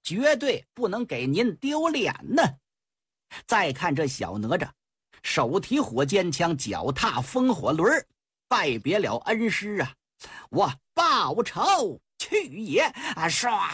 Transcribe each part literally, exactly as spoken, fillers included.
绝对不能给您丢脸呢。再看这小哪吒，手提火尖枪，脚踏风火轮，拜别了恩师啊，我报仇去也！啊，唰，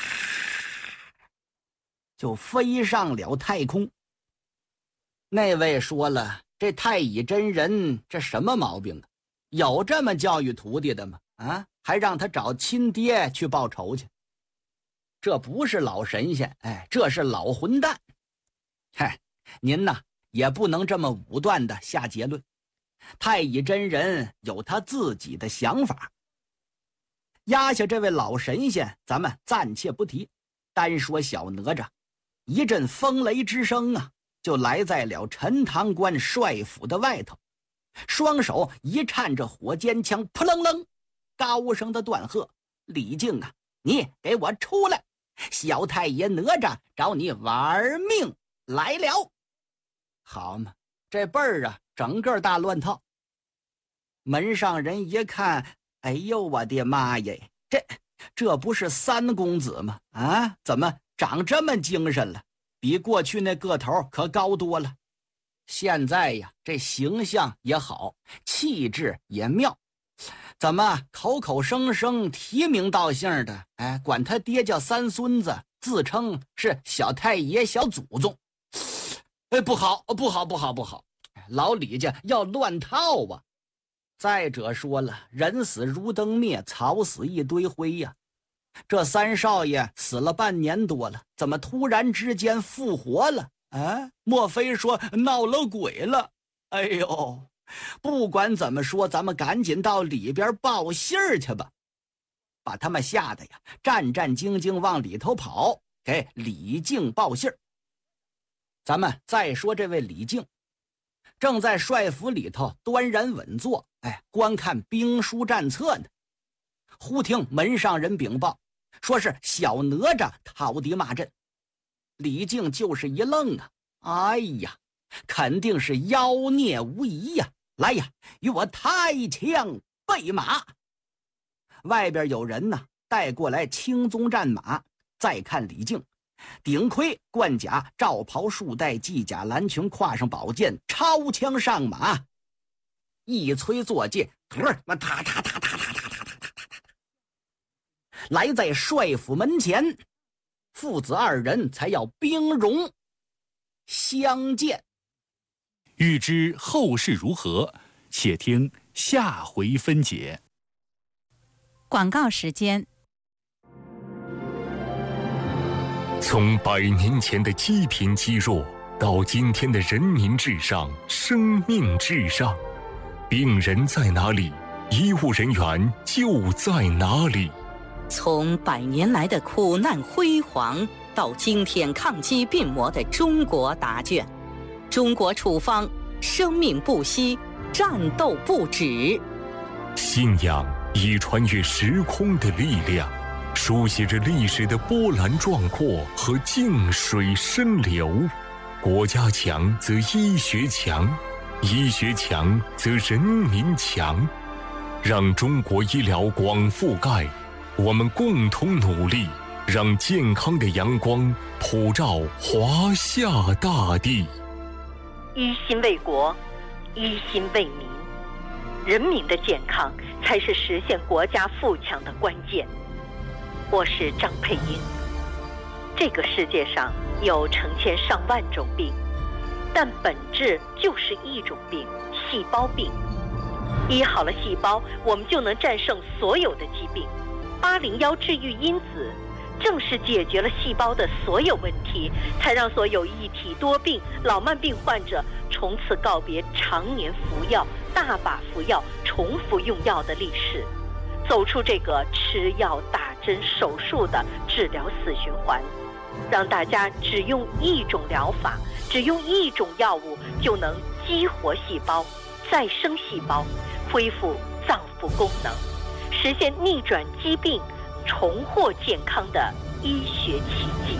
就飞上了太空。那位说了，这太乙真人这什么毛病啊？有这么教育徒弟的吗？啊，还让他找亲爹去报仇去？这不是老神仙，哎，这是老混蛋。嗨，您呐也不能这么武断的下结论。太乙真人有他自己的想法。压下这位老神仙咱们暂且不提，单说小哪吒，一阵风雷之声啊，就来在了陈塘关帅府的外头，双手一颤着火尖枪，扑棱棱高声的断喝：李靖啊，你给我出来！小太爷哪吒找你玩命来了！好嘛，这辈儿啊，整个大乱套。门上人一看，哎呦我的妈耶，这这不是三公子吗？啊，怎么长这么精神了？比过去那个头可高多了。现在呀，这形象也好，气质也妙，怎么口口声声提名道姓的，哎，管他爹叫三孙子，自称是小太爷小祖宗。哎，不好不好不好不好，老李家要乱套啊！再者说了，人死如灯灭，草死一堆灰呀。这三少爷死了半年多了，怎么突然之间复活了？啊，莫非说闹了鬼了？哎呦，不管怎么说，咱们赶紧到里边报信儿去吧。把他们吓得呀，战战兢兢往里头跑，给李靖报信儿。咱们再说这位李靖，正在帅府里头端然稳坐，哎，观看兵书战策呢。忽听门上人禀报，说是小哪吒讨敌骂阵。李靖就是一愣啊，哎呀，肯定是妖孽无疑呀！来呀，与我抬枪备马。外边有人呢，带过来青鬃战马。再看李靖，顶盔冠甲，罩袍束带，系甲蓝裙，挎上宝剑，超枪上马，一催坐骑，踏踏踏踏踏踏踏踏踏踏，来在帅府门前，父子二人才要兵戎相见。 欲知后事如何，且听下回分解。 广告时间。 从百年前的积贫积弱，到今天的人民至上、生命至上，病人在哪里，医务人员就在哪里。 从百年来的苦难辉煌，到今天抗击病魔的中国答卷，中国处方，生命不息，战斗不止。 信仰以穿越时空的力量，书写着历史的波澜壮阔和静水深流。国家强则医学强，医学强则人民强。让中国医疗广覆盖，我们共同努力，让健康的阳光普照华夏大地。 一心为国，一心为民，人民的健康才是实现国家富强的关键。我是张佩英。这个世界上有成千上万种病，但本质就是一种病——细胞病。医好了细胞，我们就能战胜所有的疾病。八零幺治愈因子正是解决了细胞的所有问题，才让所有一体多病、老慢病患者从此告别常年服药、大把服药、重复用药的历史，走出这个吃药、打针、手术的治疗死循环，让大家只用一种疗法，只用一种药物就能激活细胞、再生细胞，恢复脏腑功能，实现逆转疾病、重获健康的医学奇迹。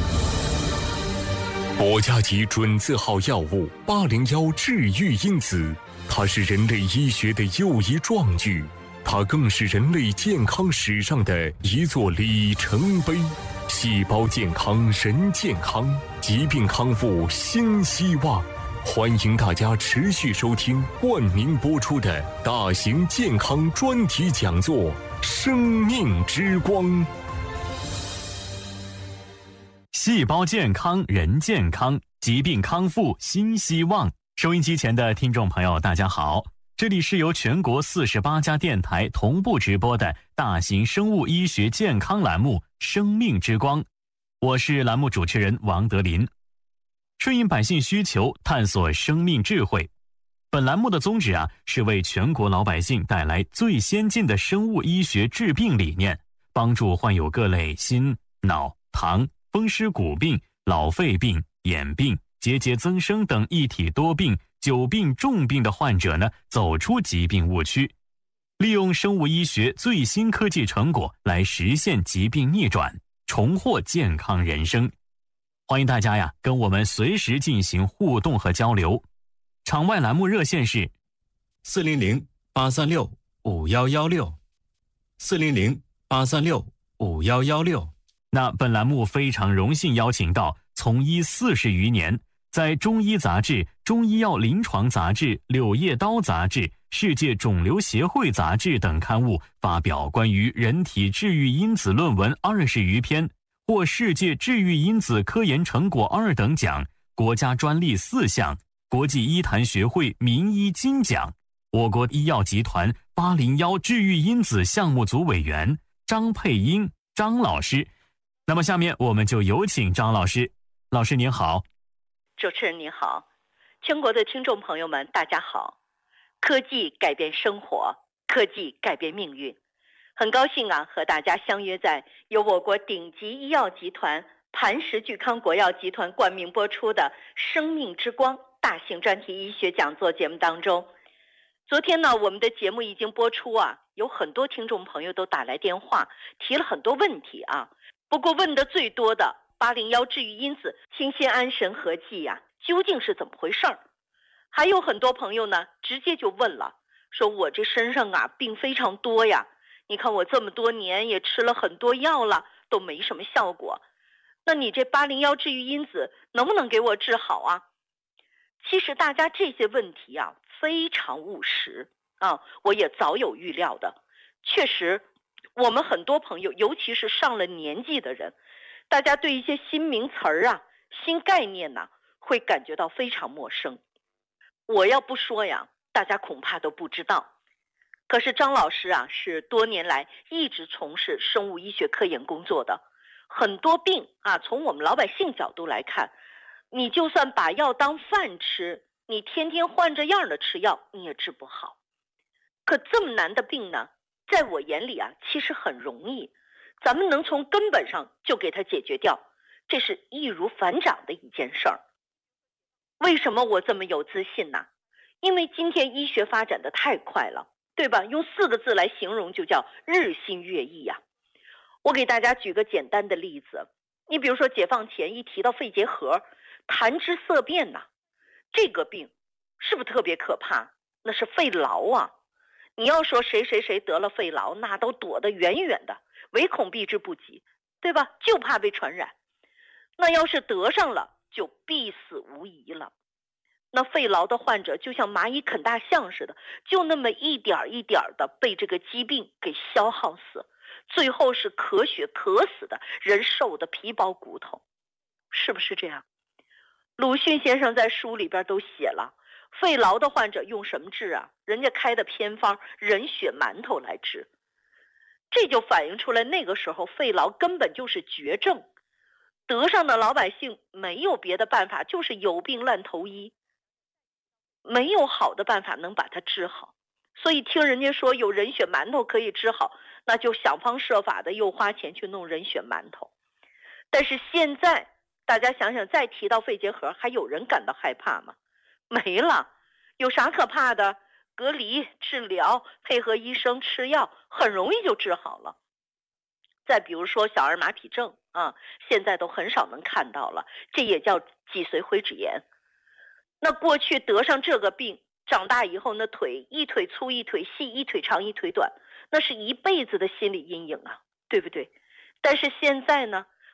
国家级准字号药物八零幺治愈因子，它是人类医学的又一壮举，它更是人类健康史上的一座里程碑。 细胞健康人健康，疾病康复新希望。欢迎大家持续收听冠名播出的大型健康专题讲座《生命之光》。 细胞健康人健康，疾病康复新希望。收音机前的听众朋友大家好，这里是由全国四十八家电台同步直播的大型生物医学健康栏目《生命之光》，我是栏目主持人王德林。顺应百姓需求，探索生命智慧。本栏目的宗旨啊，是为全国老百姓带来最先进的生物医学治病理念，帮助患有各类心、脑、糖、风湿骨病、老肺病、眼病、结节增生等一体多病、久病重病的患者呢，走出疾病误区，利用生物医学最新科技成果来实现疾病逆转，重获健康人生。欢迎大家呀，跟我们随时进行互动和交流。场外栏目热线是四零零八三六五幺幺六，四零零八三六五幺幺六。 那本栏目非常荣幸邀请到从医四十余年，在中医杂志、中医药临床杂志、柳叶刀杂志、世界肿瘤协会杂志等刊物发表关于人体治愈因子论文二十余篇，获世界治愈因子科研成果二等奖、国家专利四项、国际医坛学会名医金奖。我国医药集团八零幺治愈因子项目组委员张佩英张老师。那么下面我们就有请张老师。老师您好。 主持人您好，全国的听众朋友们大家好。科技改变生活，科技改变命运。很高兴啊，和大家相约在由我国顶级医药集团磐石聚康国药集团冠名播出的《生命之光》大型专题医学讲座节目当中。昨天呢，我们的节目已经播出啊，有很多听众朋友都打来电话，提了很多问题啊。不过问的最多的八零幺治愈因子清心安神和剂呀、啊，究竟是怎么回事儿？还有很多朋友呢，直接就问了，说我这身上啊病非常多呀。你看我这么多年也吃了很多药了，都没什么效果。那你这八零幺治愈因子能不能给我治好啊？其实大家这些问题啊非常务实啊，我也早有预料的。确实，我们很多朋友，尤其是上了年纪的人，大家对一些新名词儿啊、新概念呢、啊，会感觉到非常陌生。我要不说呀，大家恐怕都不知道。可是张老师啊，是多年来一直从事生物医学科研工作的，很多病啊，从我们老百姓角度来看，你就算把药当饭吃，你天天换着样的吃药，你也治不好。可这么难的病呢，在我眼里啊，其实很容易，咱们能从根本上就给它解决掉，这是易如反掌的一件事儿。为什么我这么有自信呢？因为今天医学发展的太快了，对吧？用四个字来形容就叫日新月异呀、啊。我给大家举个简单的例子，你比如说解放前一提到肺结核、谈之色变呐、啊，这个病是不是特别可怕？那是肺痨啊！你要说谁谁谁得了肺痨，那都躲得远远的，唯恐避之不及，对吧？就怕被传染。那要是得上了，就必死无疑了。那肺痨的患者就像蚂蚁啃大象似的，就那么一点一点的被这个疾病给消耗死，最后是咳血咳死的，人瘦得皮包骨头，是不是这样？鲁迅先生在书里边都写了，肺痨的患者用什么治啊？人家开的偏方人血馒头来治，这就反映出来那个时候肺痨根本就是绝症，得上的老百姓没有别的办法，就是有病乱投医，没有好的办法能把它治好。所以听人家说有人血馒头可以治好，那就想方设法的又花钱去弄人血馒头。但是现在大家想想，再提到肺结核，还有人感到害怕吗？没了，有啥可怕的？隔离治疗，配合医生吃药，很容易就治好了。再比如说小儿麻痹症啊，现在都很少能看到了，这也叫脊髓灰质炎。那过去得上这个病，长大以后那腿一腿粗一腿细，一腿长一腿短，那是一辈子的心理阴影啊，对不对？但是现在呢，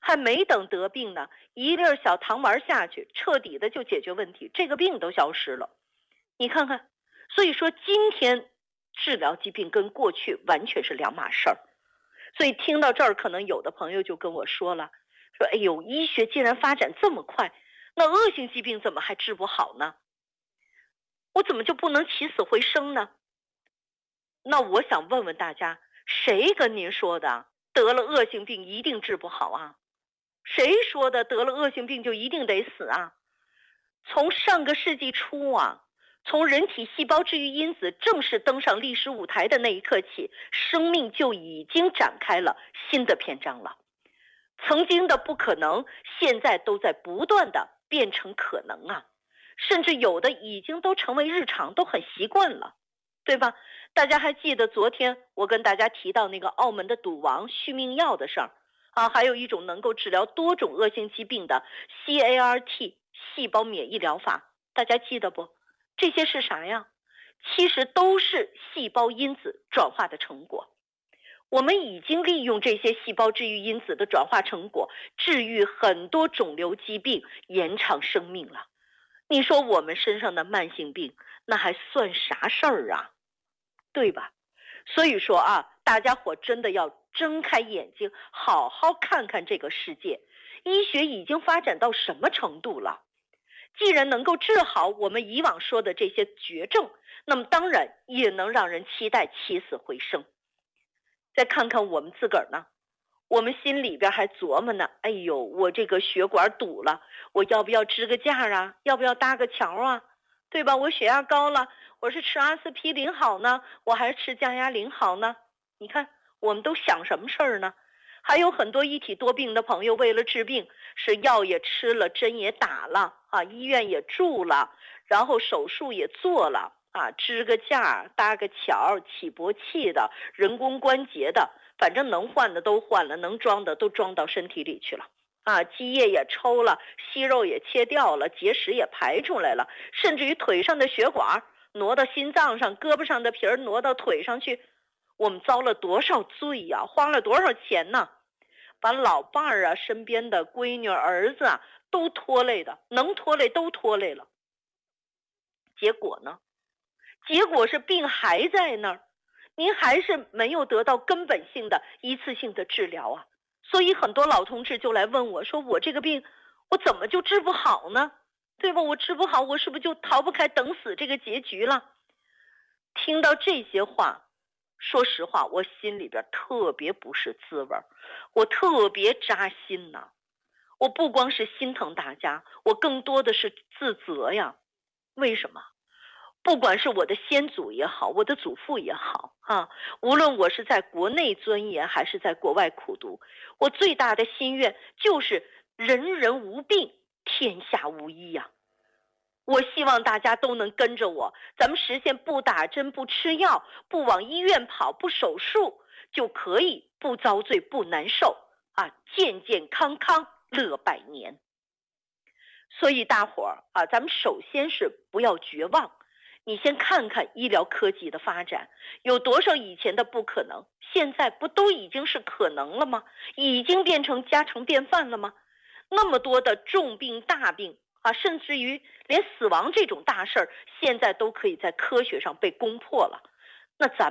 还没等得病呢，一粒小糖丸下去，彻底的就解决问题，这个病都消失了。你看看，所以说今天治疗疾病跟过去完全是两码事儿。所以听到这儿，可能有的朋友就跟我说了，说哎呦，医学既然发展这么快，那恶性疾病怎么还治不好呢？我怎么就不能起死回生呢？那我想问问大家，谁跟您说的得了恶性病一定治不好啊？谁说的得了恶性病就一定得死啊？从上个世纪初啊，从人体细胞治愈因子正式登上历史舞台的那一刻起，生命就已经展开了新的篇章了。曾经的不可能，现在都在不断的变成可能啊，甚至有的已经都成为日常，都很习惯了，对吧？大家还记得昨天我跟大家提到那个澳门的赌王续命药的事儿啊，还有一种能够治疗多种恶性疾病的 C A R T 细胞免疫疗法，大家记得不？这些是啥呀？其实都是细胞因子转化的成果。我们已经利用这些细胞治愈因子的转化成果，治愈很多肿瘤疾病，延长生命了。你说我们身上的慢性病，那还算啥事儿啊？对吧？所以说啊，大家伙真的要睁开眼睛，好好看看这个世界，医学已经发展到什么程度了？既然能够治好我们以往说的这些绝症，那么当然也能让人期待起死回生。再看看我们自个儿呢，我们心里边还琢磨呢，哎呦，我这个血管堵了，我要不要支个架啊？要不要搭个桥啊？对吧？我血压高了，我是吃阿司匹林好呢，我还是吃降压灵好呢？你看我们都想什么事儿呢？还有很多一体多病的朋友，为了治病是药也吃了，针也打了啊，医院也住了，然后手术也做了啊，支个架搭个桥，起搏器的人工关节的，反正能换的都换了，能装的都装到身体里去了啊，积液也抽了，息肉也切掉了，结石也排出来了，甚至于腿上的血管挪到心脏上，胳膊上的皮儿挪到腿上去，我们遭了多少罪呀、啊，花了多少钱呢？把老伴儿啊、身边的闺女儿子啊都拖累的，能拖累都拖累了。结果呢？结果是病还在那儿，您还是没有得到根本性的一次性的治疗啊。所以很多老同志就来问我，说我这个病我怎么就治不好呢？对吧？我治不好，我是不是就逃不开等死这个结局了？听到这些话，说实话，我心里边特别不是滋味，我特别扎心呐。我不光是心疼大家，我更多的是自责呀。为什么？不管是我的先祖也好，我的祖父也好啊，无论我是在国内钻研还是在国外苦读，我最大的心愿就是人人无病，天下无医呀。我希望大家都能跟着我，咱们实现不打针、不吃药、不往医院跑、不手术，就可以不遭罪、不难受啊，健健康康乐百年。所以大伙儿啊，咱们首先是不要绝望。你先看看医疗科技的发展，有多少以前的不可能，现在不都已经是可能了吗？已经变成家常便饭了吗？那么多的重病大病啊，甚至于连死亡这种大事儿，现在都可以在科学上被攻破了。那咱